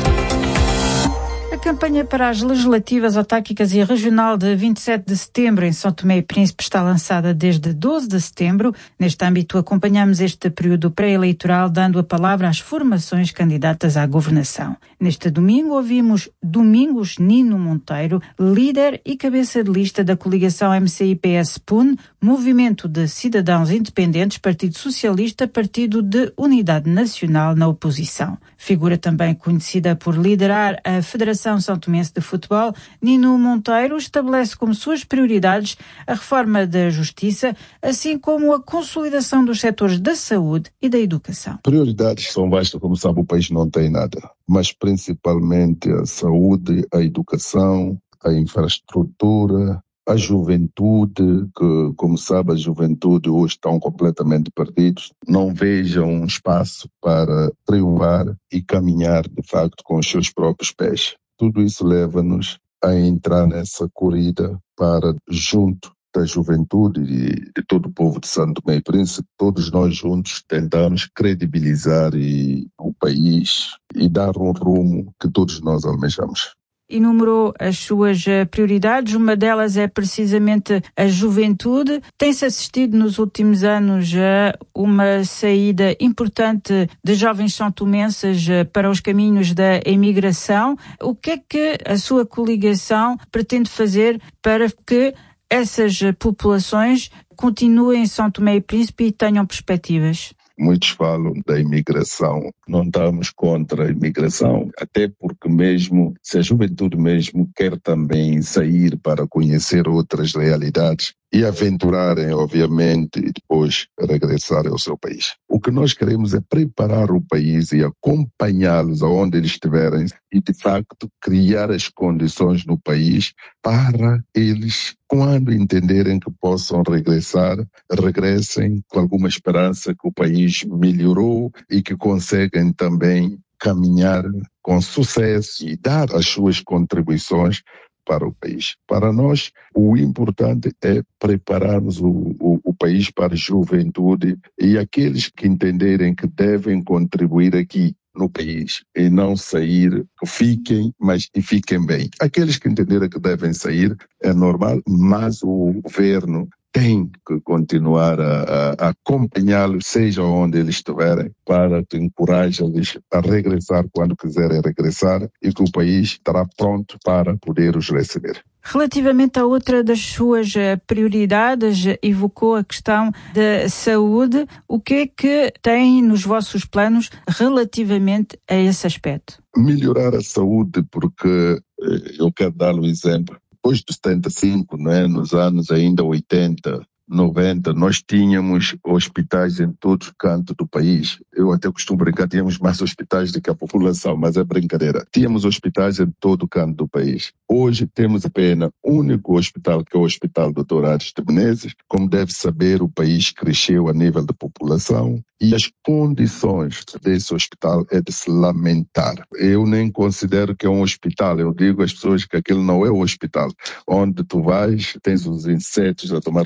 J: A campanha para as legislativas, autárquicas e regional de vinte e sete de setembro em São Tomé e Príncipe está lançada desde doze de setembro. Neste âmbito, acompanhamos este período pré-eleitoral dando a palavra às formações candidatas à governação. Neste domingo, ouvimos Domingos Nino Monteiro, líder e cabeça de lista da coligação M C I P S-P U N, Movimento de Cidadãos Independentes, Partido Socialista, Partido de Unidade Nacional na oposição. Figura também conhecida por liderar a Federação São Tomense de Futebol, Nino Monteiro estabelece como suas prioridades a reforma da justiça, assim como a consolidação dos setores da saúde e da educação.
K: Prioridades são vastas, como sabe, o país não tem nada, mas principalmente a saúde, a educação, a infraestrutura, a juventude, que, como sabe, a juventude hoje estão completamente perdidos, não vejam um espaço para triunfar e caminhar, de facto, com os seus próprios pés. Tudo isso leva-nos a entrar nessa corrida para, junto da juventude e de todo o povo de São Tomé e Príncipe, todos nós juntos tentamos credibilizar e, o país e dar um rumo que todos nós almejamos.
J: Enumerou as suas prioridades, uma delas é precisamente a juventude. Tem-se assistido nos últimos anos a uma saída importante de jovens são-tomenses para os caminhos da imigração. O que é que a sua coligação pretende fazer para que essas populações continuem em São Tomé e Príncipe e tenham perspectivas?
K: Muitos falam da imigração, não estamos contra a imigração, até porque mesmo, se a juventude mesmo quer também sair para conhecer outras realidades e aventurarem, obviamente, e depois regressar ao seu país. O que nós queremos é preparar o país e acompanhá-los aonde eles estiverem e, de facto, criar as condições no país para eles, quando entenderem que possam regressar, regressem com alguma esperança que o país melhorou e que conseguem também caminhar com sucesso e dar as suas contribuições para o país. Para nós, o importante é prepararmos o, o, o país para a juventude e aqueles que entenderem que devem contribuir aqui no país e não sair, fiquem, mas e fiquem bem. Aqueles que entenderem que devem sair é normal, mas o governo tem que continuar a, a acompanhá-los, seja onde eles estiverem, para que encoraje-los a regressar quando quiserem regressar e que o país estará pronto para poder os receber.
J: Relativamente a outra das suas prioridades, evocou a questão da saúde. O que é que tem nos vossos planos relativamente a esse aspecto?
K: Melhorar a saúde, porque eu quero dar um exemplo. Depois de setenta e cinco, né, nos anos ainda oitenta, noventa, nós tínhamos hospitais em todo o canto do país. Eu até costumo brincar, tínhamos mais hospitais do que a população, mas é brincadeira. Tínhamos hospitais em todo o canto do país. Hoje temos apenas um único hospital, que é o Hospital doutor Aires de Menezes. Como deve saber, o país cresceu a nível de população e as condições desse hospital é de se lamentar. Eu nem considero que é um hospital, eu digo às pessoas que aquilo não é um hospital. Onde tu vais, tens os insetos a tomar conta do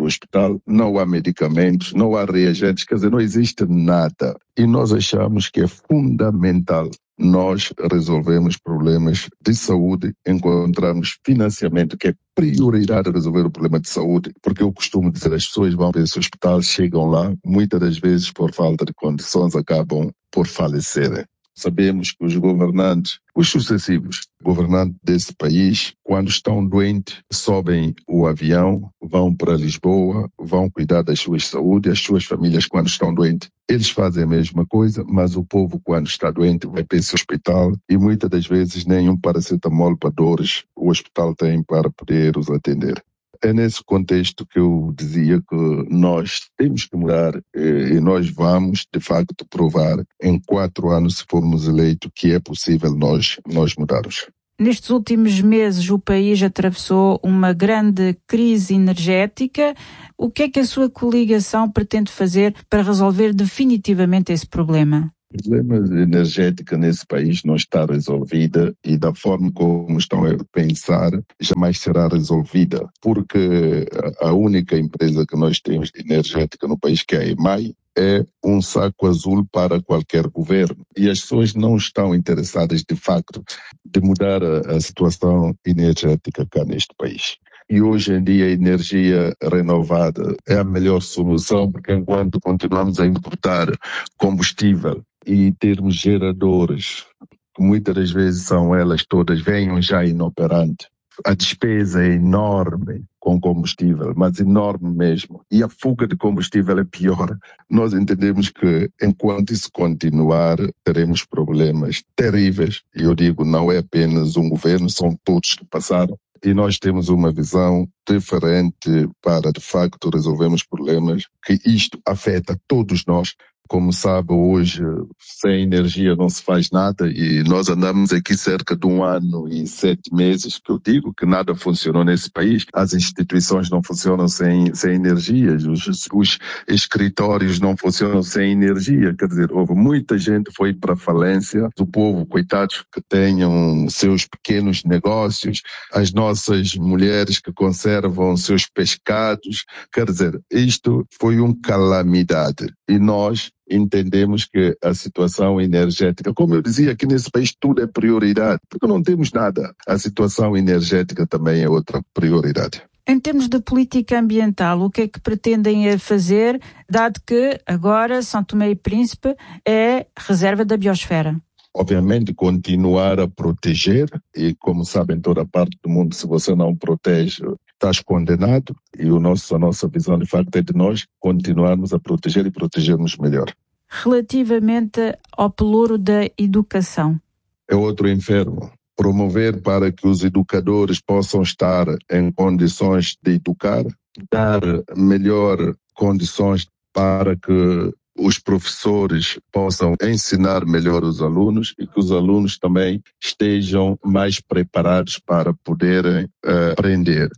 K: hospital, não há medicamentos, não há reagentes, quer dizer, não existe nada. E nós achamos que é fundamental nós resolvemos problemas de saúde, encontramos financiamento, que é prioridade resolver o problema de saúde, porque eu costumo dizer, as pessoas vão para esse hospital, chegam lá, muitas das vezes por falta de condições acabam por falecerem. Sabemos que os governantes, os sucessivos governantes desse país, quando estão doentes, sobem o avião, vão para Lisboa, vão cuidar das suas saúdes, as suas famílias quando estão doentes. Eles fazem a mesma coisa, mas o povo quando está doente vai para esse hospital e muitas das vezes nenhum paracetamol para dores o hospital tem para poder os atender. É nesse contexto que eu dizia que nós temos que mudar e nós vamos, de facto, provar em quatro anos, se formos eleitos, que é possível nós, nós mudarmos.
J: Nestes últimos meses, o país atravessou uma grande crise energética. O que é que a sua coligação pretende fazer para resolver definitivamente esse problema?
K: O problema energético nesse país não está resolvida e da forma como estão a pensar jamais será resolvida, porque a única empresa que nós temos energética no país, que é a EMAI, é um saco azul para qualquer governo. E as pessoas não estão interessadas, de facto, de mudar a, a situação energética cá neste país. E hoje em dia a energia renovada é a melhor solução, porque enquanto continuamos a importar combustível e termos geradores, que muitas das vezes são elas todas, venham já inoperantes, a despesa é enorme com combustível, mas enorme mesmo. E a fuga de combustível é pior. Nós entendemos que enquanto isso continuar, teremos problemas terríveis. E eu digo, não é apenas um governo, são todos que passaram. E nós temos uma visão diferente para, de facto, resolvermos problemas que isto afeta todos nós. Como sabe, hoje, sem energia não se faz nada e nós andamos aqui cerca de um ano e sete meses, que eu digo que nada funcionou nesse país. As instituições não funcionam sem, sem energia, os, os escritórios não funcionam sem energia. Quer dizer, houve muita gente que foi para a falência, o povo, coitados, que tenham seus pequenos negócios, as nossas mulheres que conservam seus pescados. Quer dizer, isto foi uma calamidade e nós entendemos que a situação energética, como eu dizia, aqui nesse país tudo é prioridade, porque não temos nada. A situação energética também é outra prioridade.
J: Em termos de política ambiental, o que é que pretendem fazer, dado que agora São Tomé e Príncipe é reserva da biosfera?
K: Obviamente continuar a proteger e, como sabem, toda parte do mundo, se você não protege, estás condenado. E o nosso, a nossa visão, de facto, é de nós continuarmos a proteger e protegermos melhor.
J: Relativamente ao pelouro da educação.
K: É outro inferno. Promover para que os educadores possam estar em condições de educar, dar melhor condições para que os professores possam ensinar melhor os alunos e que os alunos também estejam mais preparados para poderem uh, aprender.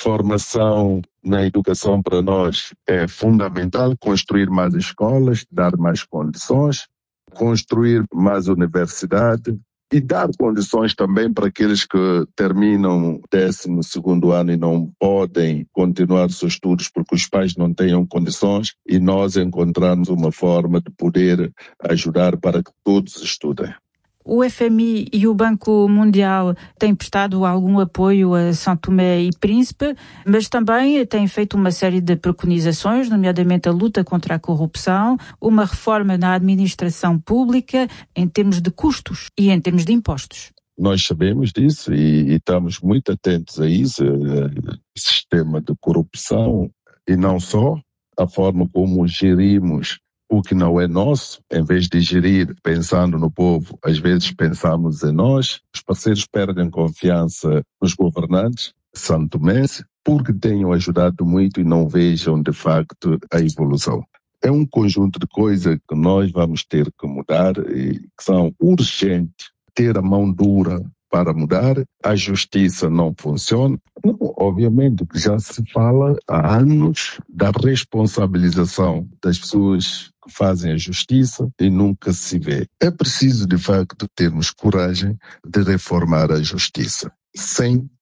K: Formação na educação para nós é fundamental, construir mais escolas, dar mais condições, construir mais universidade e dar condições também para aqueles que terminam o décimo segundo ano e não podem continuar seus estudos porque os pais não tenham condições e nós encontrarmos uma forma de poder ajudar para que todos estudem.
J: O F M I e o Banco Mundial têm prestado algum apoio a São Tomé e Príncipe, mas também têm feito uma série de preconizações, nomeadamente a luta contra a corrupção, uma reforma na administração pública em termos de custos e em termos de impostos.
K: Nós sabemos disso e, e estamos muito atentos a isso, o sistema de corrupção e não só, a forma como gerimos o que não é nosso, em vez de gerir pensando no povo, às vezes pensamos em nós. Os parceiros perdem confiança nos governantes santomenses porque tenham ajudado muito e não vejam de facto a evolução. É um conjunto de coisas que nós vamos ter que mudar e que são urgentes. Ter a mão dura para mudar, a justiça não funciona. Não, obviamente que já se fala há anos da responsabilização das pessoas que fazem a justiça e nunca se vê. É preciso, de facto, termos coragem de reformar a justiça. Sem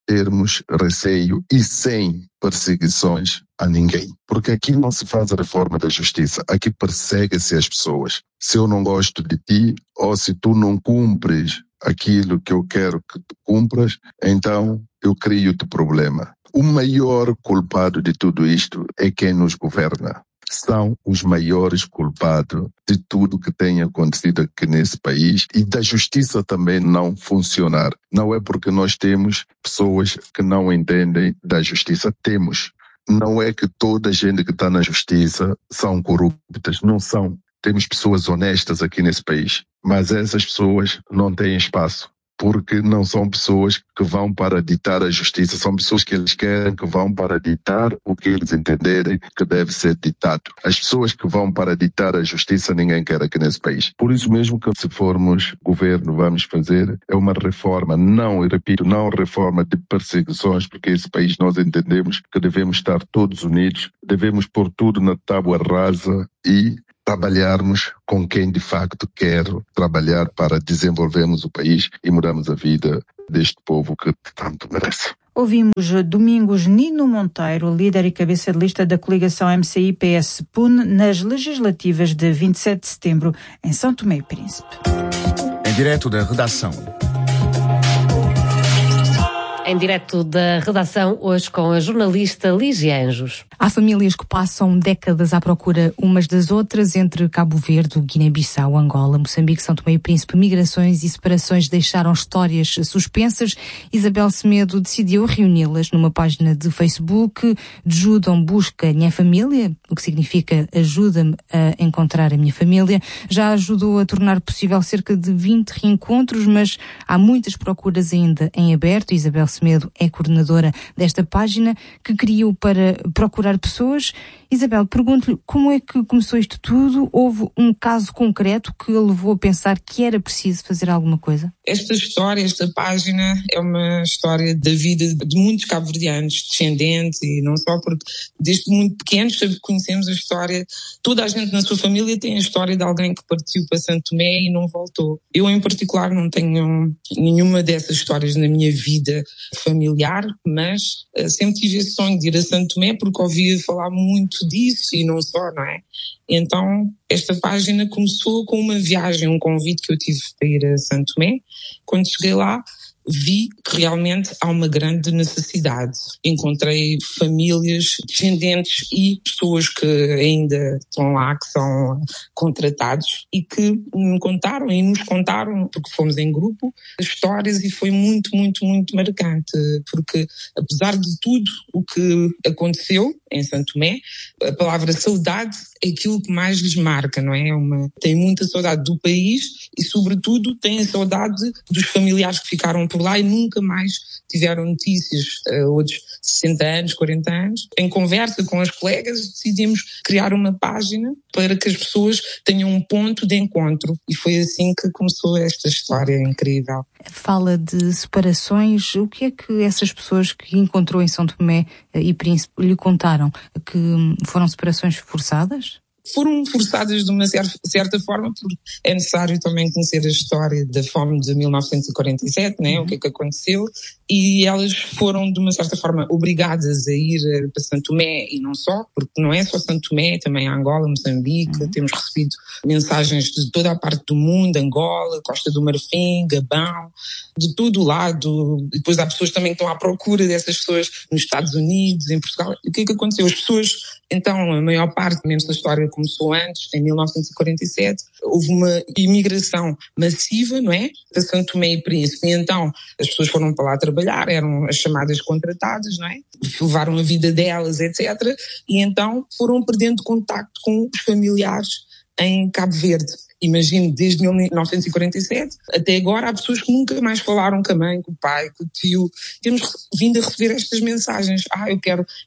K: termos receio e sem perseguições a ninguém. Porque aqui não se faz a reforma da justiça, aqui persegue-se as pessoas. Se eu não gosto de ti, ou se tu não cumpres aquilo que eu quero que tu cumpras, então eu crio-te problema. O maior culpado de tudo isto é quem nos governa. São os maiores culpados de tudo que tem acontecido aqui nesse país e da justiça também não funcionar. Não é porque nós temos pessoas que não entendem da justiça. Temos. Não é que toda a gente que está na justiça são corruptas. Não são. Temos pessoas honestas aqui nesse país. Mas essas pessoas não têm espaço. Porque não são pessoas que vão para ditar a justiça, são pessoas que eles querem que vão para ditar o que eles entenderem que deve ser ditado. As pessoas que vão para ditar a justiça ninguém quer aqui nesse país. Por isso mesmo que se formos governo vamos fazer é uma reforma, não, eu repito, não reforma de perseguições, porque esse país nós entendemos que devemos estar todos unidos, devemos pôr tudo na tábua rasa e trabalharmos com quem de facto quer trabalhar para desenvolvermos o país e mudarmos a vida deste povo que tanto merece.
J: Ouvimos Domingos Nino Monteiro, líder e cabeça de lista da coligação M C I P S P U N nas legislativas de vinte e sete de setembro em São Tomé e Príncipe.
B: Em direto da redação.
A: Em direto da redação, hoje com a jornalista Lígia Anjos.
L: Há famílias que passam décadas à procura umas das outras entre Cabo Verde, Guiné-Bissau, Angola, Moçambique, São Tomé e Príncipe. Migrações e separações deixaram histórias suspensas. Isabel Semedo decidiu reuni-las numa página de Facebook. Judam busca minha família, o que significa ajuda-me a encontrar a minha família. Já ajudou a tornar possível cerca de vinte reencontros, mas há muitas procuras ainda em aberto. Isabel Semedo é coordenadora desta página que criou para procurar pessoas. Isabel, pergunto-lhe como é que começou isto tudo? Houve um caso concreto que a levou a pensar que era preciso fazer alguma coisa?
G: Esta história, esta página é uma história da vida de muitos cabo-verdianos, descendentes, e não só porque desde muito pequenos conhecemos a história. Toda a gente na sua família tem a história de alguém que partiu para Santo Tomé e não voltou. Eu em particular não tenho nenhuma dessas histórias na minha vida familiar, mas uh, sempre tive esse sonho de ir a Santo Tomé porque ouvia falar muito disso e não só, não é? Então, esta página começou com uma viagem, um convite que eu tive para ir a Santo Tomé. Quando cheguei lá, vi que realmente há uma grande necessidade. Encontrei famílias, descendentes e pessoas que ainda estão lá, que são contratados e que me contaram e nos contaram, porque fomos em grupo, histórias, e foi muito, muito, muito marcante, porque apesar de tudo o que aconteceu em Santo Tomé, a palavra saudade é aquilo que mais lhes marca, não é? Uma, tem muita saudade do país e, sobretudo, tem a saudade dos familiares que ficaram por lá e nunca mais tiveram notícias. Uh, outros sessenta anos, quarenta anos. Em conversa com as colegas, decidimos criar uma página para que as pessoas tenham um ponto de encontro. E foi assim que começou esta história incrível.
L: Fala de separações. O que é que essas pessoas que encontrou em São Tomé e Príncipe lhe contaram? Que foram separações forçadas?
G: Foram forçadas de uma certa forma, porque é necessário também conhecer a história da fome de mil novecentos e quarenta e sete, né? Uhum. O que é que aconteceu, e elas foram de uma certa forma obrigadas a ir para Santo Tomé, e não só, porque não é só Santo Tomé, também Angola, Moçambique, uhum. Temos recebido mensagens de toda a parte do mundo, Angola, Costa do Marfim, Gabão, de todo o lado. E depois há pessoas também que estão à procura dessas pessoas nos Estados Unidos, em Portugal. E o que é que aconteceu? As pessoas, então, a maior parte, menos da história começou antes, em mil novecentos e quarenta e sete, houve uma imigração massiva, não é? Para Santo Tomé e Príncipe. E então, as pessoas foram para lá trabalhar, eram as chamadas contratadas, não é? Levaram a vida delas, etcétera. E então foram perdendo contacto com os familiares em Cabo Verde. Imagino, desde mil novecentos e quarenta e sete até agora, há pessoas que nunca mais falaram com a mãe, com o pai, com o tio. Temos vindo a receber estas mensagens. Ah, eu quero